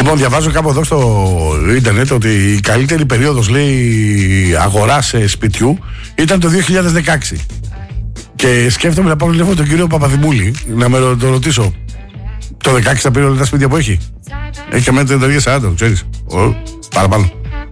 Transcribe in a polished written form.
Λοιπόν, διαβάζω κάπου εδώ στο ίντερνετ ότι η καλύτερη περίοδος, λέει, αγοράς σπιτιού ήταν το 2016. Και σκέφτομαι να πάρω τηλέφωνο τον κύριο Παπαδημούλη να με το ρωτήσω. Το 16 θα πήρε όλα τα σπίτια που έχει. Έχει και μένα 30-40, ξέρεις. Παραπάνω.